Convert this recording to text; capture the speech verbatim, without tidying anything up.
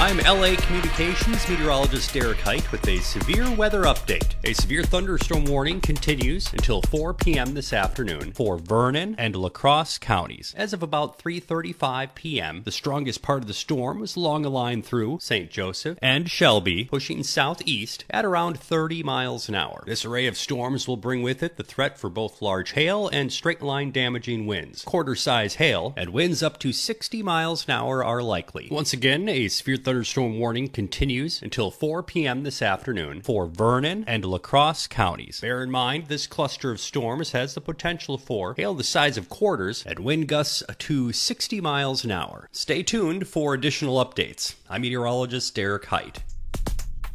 I'm L A Communications meteorologist Derek Height with a severe weather update. A severe thunderstorm warning continues until four p.m. this afternoon for Vernon and La Crosse counties. As of about three thirty-five p.m., the strongest part of the storm was along a line through Saint Joseph and Shelby, pushing southeast at around thirty miles an hour. This array of storms will bring with it the threat for both large hail and straight-line damaging winds. Quarter-size hail and winds up to sixty miles an hour are likely. Once again, a severe thunderstorm warning continues until four p.m. this afternoon for Vernon and La Crosse counties. Bear in mind, this cluster of storms has the potential for hail the size of quarters and wind gusts to sixty miles an hour. Stay tuned for additional updates. I'm meteorologist Derek Height.